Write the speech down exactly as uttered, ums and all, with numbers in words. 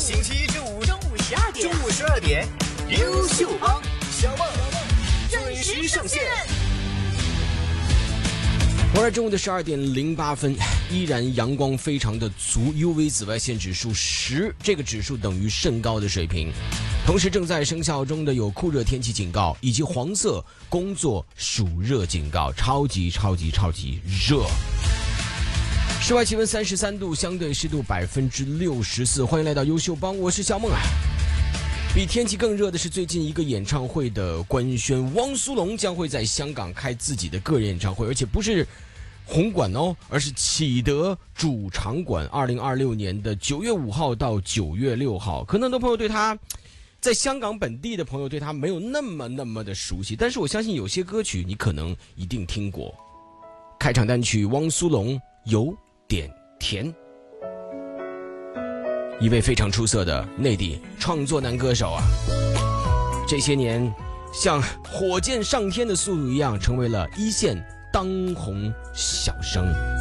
星期一至五中午十二点，中午十二点，优秀帮小梦准时上线。 偶尔中午的十二点零八分，依然阳光非常的足 ，U V 紫外线指数十，这个指数等于甚高的水平。同时正在生效中的有酷热天气警告以及黄色工作暑热警告，超级超级超级热。室外气温三十三度，相对湿度百分之六十四。欢迎来到优秀帮，我是小梦啊。比天气更热的是最近一个演唱会的官宣，汪苏泷将会在香港开自己的个人演唱会，而且不是红馆哦，而是启德主场馆。二零二六年的九月五号到九月六号，可能很多朋友对他，在香港本地的朋友对他没有那么那么的熟悉，但是我相信有些歌曲你可能一定听过。开场单曲汪苏泷有点甜。一位非常出色的内地创作男歌手啊，这些年像火箭上天的速度一样，成为了一线当红小生。